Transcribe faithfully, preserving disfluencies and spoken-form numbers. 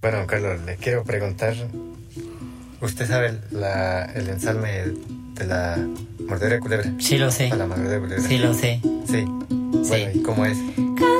Bueno, Carlos, le quiero preguntar, ¿usted sabe la, el ensalme de la mordedura de culebra? Sí lo sé. A la mordedura de culebra. Sí lo sé. Sí. Sí. Bueno, ¿y cómo es?